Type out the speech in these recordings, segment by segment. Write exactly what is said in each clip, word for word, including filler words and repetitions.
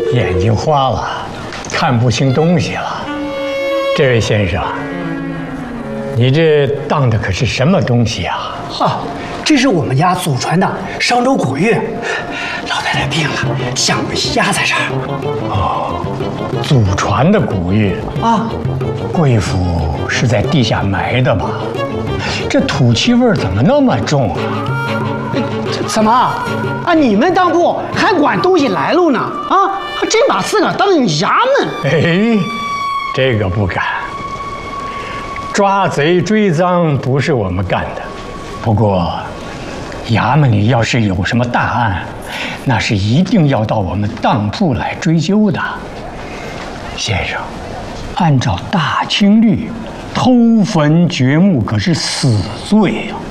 眼睛花了，看不清东西了。这位先生，你这当的可是什么东西啊？ 啊，这是我们家祖传的商州古玉，老太太病了，想压在这儿。 哦，祖传的古玉啊， 贵府是在地下埋的吧？这土气味怎么那么重啊？ 怎么啊？你们当铺还管东西来路呢？啊，还真把自个儿当衙门？ 哎，这个不敢。抓贼追赃不是我们干的，不过衙门里要是有什么大案，那是一定要到我们当铺来追究的。先生，按照大清律，偷坟掘墓可是死罪呀、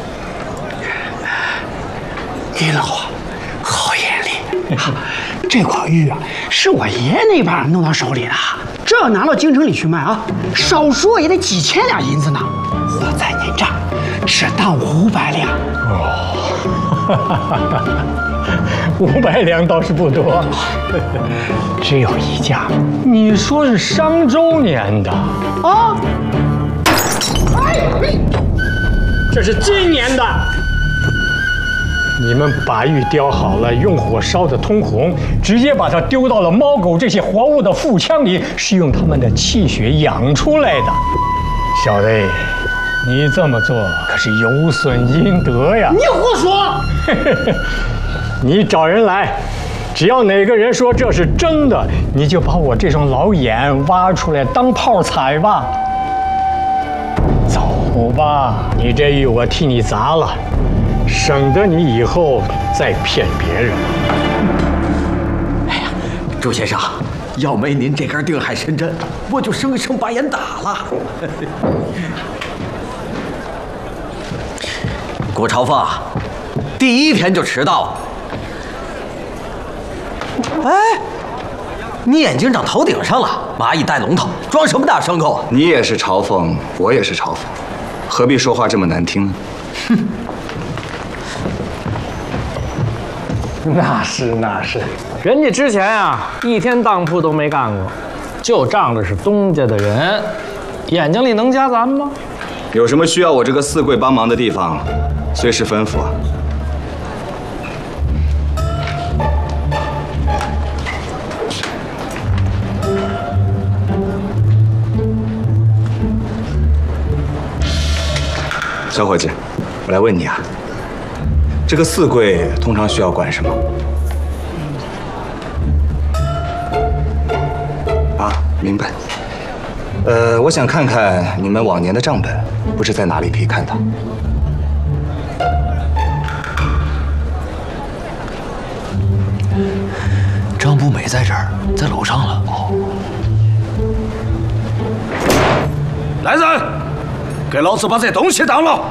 啊！您老啊，好眼力！这块玉啊，是我爷爷那边弄到手里的，这要拿到京城里去卖啊，少说也得几千两银子呢。我在您这儿只当五百两。 哦，五百两倒是不多，只有一架。你说是商周年的啊？ 哎，这是今年的。你们把玉雕好了，用火烧得通红，直接把它丢到了猫狗这些活物的腹腔里，是用它们的气血养出来的。小子，你这么做可是有损阴德呀！ 你胡说！ 你找人来，只要哪个人说这是真的，你就把我这双老眼挖出来当炮踩吧。走吧，你这玉我替你砸了。省得你以后再骗别人。 哎呀，朱先生，要没您这根定海神针，我就生生把眼打了。顾朝凤，第一天就迟到了。哎，你眼睛长头顶上了，蚂蚁带龙头，装什么大牲口啊？ 你也是朝凤，我也是朝凤，何必说话这么难听呢？ 哼。 那是那是，人家之前啊一天当铺都没干过，就仗着是东家的人，眼睛里能夹咱吗？ 有什么需要我这个四贵帮忙的地方，随时吩咐啊。小伙计，我来问你啊。这个四贵通常需要管什么？啊，明白。呃，我想看看你们往年的账本，不知在哪里可以看到。 张步美在这儿，在楼上了。哦。 来人，给老子把这东西当了！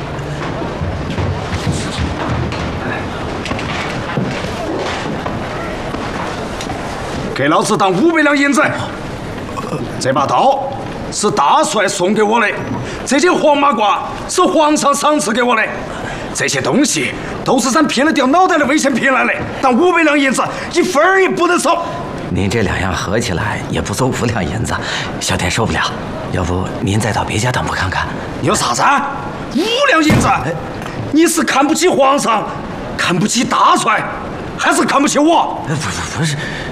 给老子当五百两银子！这把刀是大帅送给我的，这件黄马褂是皇上赏赐给我的，这些东西都是咱骗了掉脑袋的危险品来的，当五百两银子一分儿也不能少。 您这两样合起来也不足五两银子，小店受不了。要不您再到别家当铺看看？ 有啥子？五两银子？你是看不起皇上，看不起大帅，还是看不起我？ 不不不是。